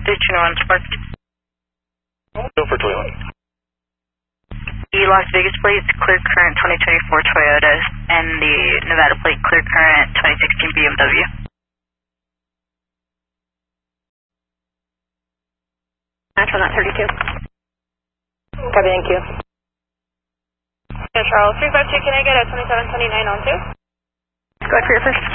21 Spark. Go for 21. The Las Vegas plate clear current 2024 Toyota and the Nevada plate clear current 2016 BMW. Match on that 32. Copy, thank you. Yeah, Charles, 352, can I get a 2729 on 2? Go ahead for your first.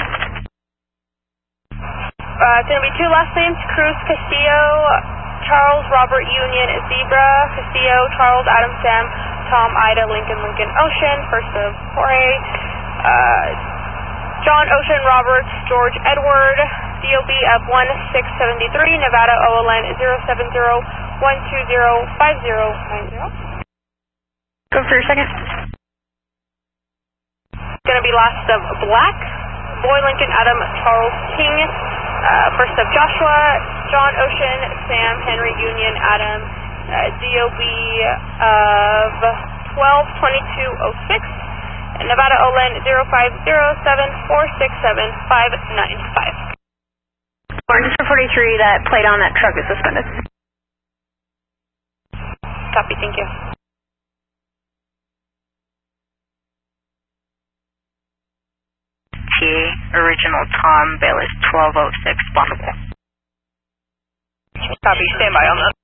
It's going to be two last names, Cruz Castillo, Charles Robert Union Zebra, Castillo, Charles Adam Sam, Tom Ida Lincoln Lincoln Ocean, first of Jorge, John Ocean Robert George Edward, DOB of 1673, Nevada OLN 070-120-5090. Go for your second. It's going to be last of Black, Boy Lincoln Adam Charles King, first of Joshua, John Ocean, Sam Henry Union Adam, DOB of 122206, Nevada OLN 05074675595. Martin for 43, that plate on that truck is suspended. Copy, thank you. Original Tom Bayless 1206 bondable. Copy, stand by on that.